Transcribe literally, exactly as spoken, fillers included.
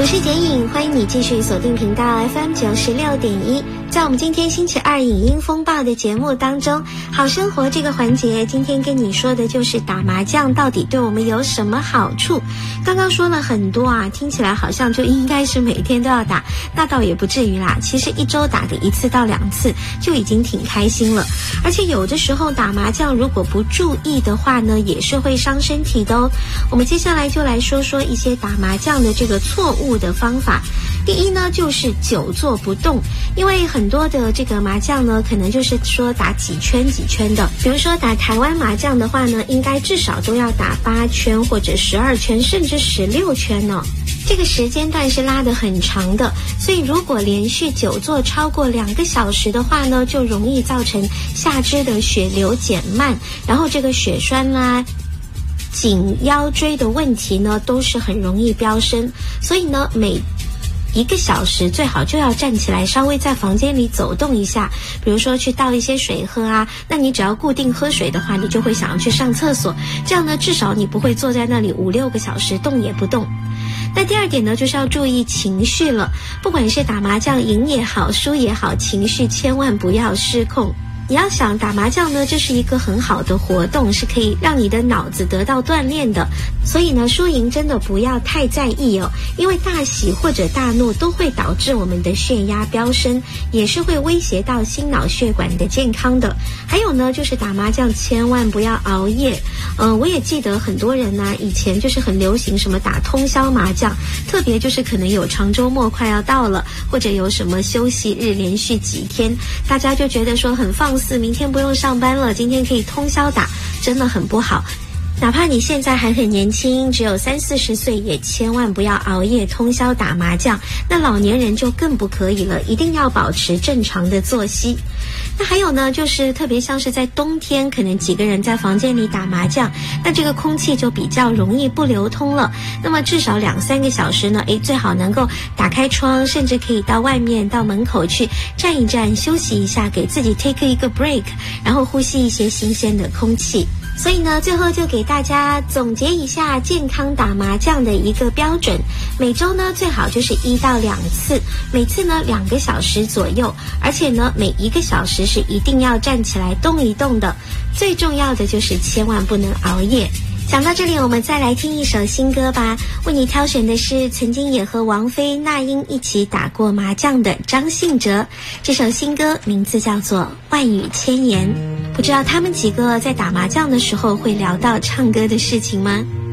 我是简颖，欢迎你继续锁定频道 F M 九十六点一。在我们今天星期二影音风暴的节目当中，好生活这个环节，今天跟你说的就是打麻将到底对我们有什么好处。刚刚说了很多啊，听起来好像就应该是每天都要打，那倒也不至于啦。其实一周打个一次到两次就已经挺开心了。而且有的时候打麻将如果不注意的话呢，也是会伤身体的哦。我们接下来就来说说一些打麻将的这个错误的方法。第一呢，就是久坐不动，因为很多的这个麻将呢，可能就是说打几圈几圈的。比如说打台湾麻将的话呢，应该至少都要打八圈或者十二圈，甚至十六圈呢。这个时间段是拉得很长的，所以如果连续久坐超过两个小时的话呢，就容易造成下肢的血流减慢，然后这个血栓啦、颈腰椎的问题呢，都是很容易飙升。所以呢，每一个小时最好就要站起来，稍微在房间里走动一下，比如说去倒一些水喝啊。那你只要固定喝水的话，你就会想要去上厕所，这样呢，至少你不会坐在那里五六个小时动也不动。那第二点呢，就是要注意情绪了，不管是打麻将赢也好，输也好，情绪千万不要失控。你要想打麻将呢，这是一个很好的活动，是可以让你的脑子得到锻炼的，所以呢，输赢真的不要太在意哦，因为大喜或者大怒都会导致我们的血压飙升，也是会威胁到心脑血管的健康的。还有呢，就是打麻将千万不要熬夜。呃，我也记得很多人呢、啊，以前就是很流行什么打通宵麻将，特别就是可能有长周末快要到了，或者有什么休息日连续几天，大家就觉得说很放肆，明天不用上班了，今天可以通宵打，真的很不好。哪怕你现在还很年轻，只有三四十岁，也千万不要熬夜通宵打麻将。那老年人就更不可以了，一定要保持正常的作息。那还有呢，就是特别像是在冬天，可能几个人在房间里打麻将，那这个空气就比较容易不流通了。那么至少两三个小时呢，诶，最好能够打开窗，甚至可以到外面到门口去站一站，休息一下，给自己 take 一个 break， 然后呼吸一些新鲜的空气。所以呢，最后就给大家总结一下健康打麻将的一个标准，每周呢最好就是一到两次，每次呢两个小时左右，而且呢每一个小时是一定要站起来动一动的，最重要的就是千万不能熬夜。讲到这里，我们再来听一首新歌吧。为你挑选的是曾经也和王菲、那英一起打过麻将的张信哲，这首新歌名字叫做《万语千言》。不知道他们几个在打麻将的时候会聊到唱歌的事情吗？